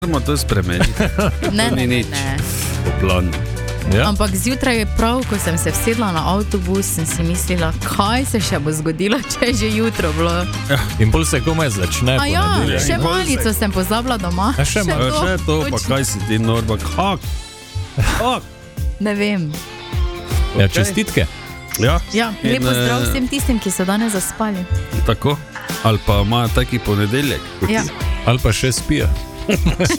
moramo to spremeniti. Ne. Plan. Ja? Ampak zjutraj je prav, ko sem se vsedla na avtobus, sem si mislila, kaj se še bo zgodilo, če je že jutro bilo. In pol se komaj začne. A ja, ponedeljek. še malico sem pozabila doma. A še malo. Še to, pa kaj si ti, Norba, kak? Ne vem. Ja, čestitke. Ja, Ja, lep pozdrav vsem tistim, ki so danes zaspali. Tako. Ali pa imajo taki ponedeljek. kot Ja. ti. Ali pa še spijo.